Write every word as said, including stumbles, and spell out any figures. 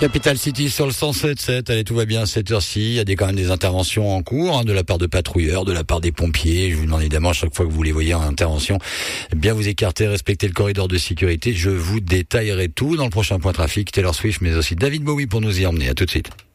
Capital City sur le cent sept sept, allez, tout va bien à cette heure-ci. Il y a des, quand même des interventions en cours, hein, de la part de patrouilleurs, de la part des pompiers. Je vous demande évidemment, à chaque fois que vous les voyez en intervention, bien vous écarter, respecter le corridor de sécurité. Je vous détaillerai tout dans le prochain point trafic. Taylor Swift, mais aussi David Bowie pour nous y emmener. À tout de suite.